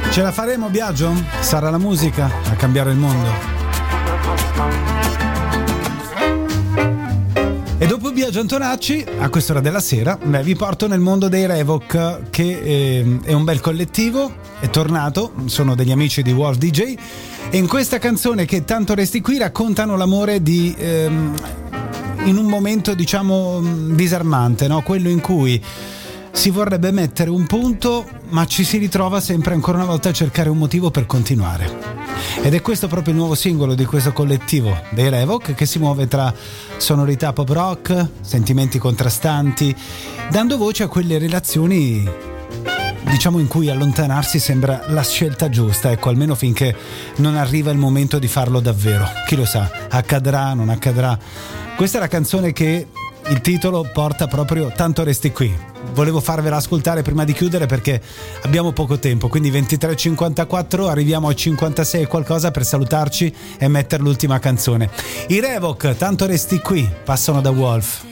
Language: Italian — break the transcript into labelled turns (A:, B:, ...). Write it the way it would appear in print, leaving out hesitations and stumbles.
A: Ce la faremo, Biagio? Sarà la musica a cambiare il mondo. E dopo Biagio Antonacci, a quest'ora della sera, vi porto nel mondo dei Revok, che è un bel collettivo, è tornato, sono degli amici di Wolf DJ, e in questa canzone che tanto resti qui raccontano l'amore di in un momento, diciamo, disarmante, no? Quello in cui si vorrebbe mettere un punto, ma ci si ritrova sempre ancora una volta a cercare un motivo per continuare. Ed è questo proprio il nuovo singolo di questo collettivo dei Revok, che si muove tra sonorità pop rock, sentimenti contrastanti, dando voce a quelle relazioni, diciamo, in cui allontanarsi sembra la scelta giusta, ecco, almeno finché non arriva il momento di farlo davvero. Chi lo sa, accadrà, non accadrà. Questa è la canzone che il titolo porta proprio Tanto resti qui. Volevo farvela ascoltare prima di chiudere perché abbiamo poco tempo, quindi 23:54, arriviamo a 56 e qualcosa per salutarci e mettere l'ultima canzone. I Revok, Tanto resti qui, passano da Wolf.